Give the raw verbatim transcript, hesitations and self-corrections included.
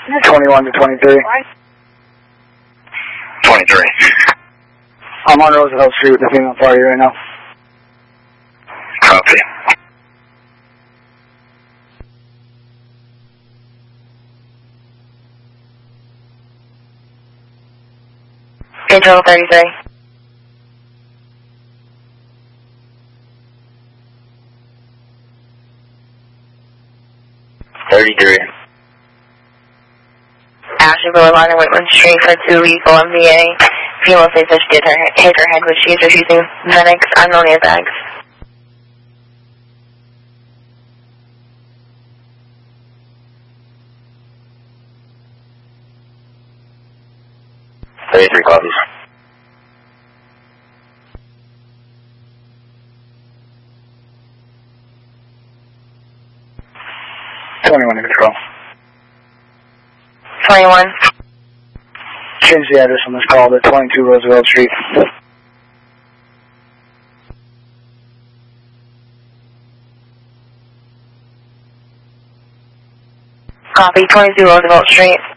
twenty-one to twenty-three. twenty-three. I'm on Roosevelt Street with the female party right now. Copy. Control thirty-three. thirty-three. Ashley Boulevard and Whitman Street for two lethal M V A. Female says that she did her, hit her head, but she is refusing Xanax, unknown airbags. thirty-three copies. twenty-one to control. twenty-one. Change the address on this call to twenty-two Roosevelt Street. Copy, twenty-two Roosevelt Street.